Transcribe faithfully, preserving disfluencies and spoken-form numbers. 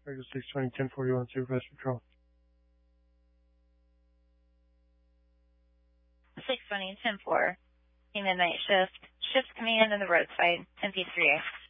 Spectre six twenty, ten forty-one, Supervised Patrol. six twenty, ten four. Midnight shift. Shift command in the roadside, ten P three A.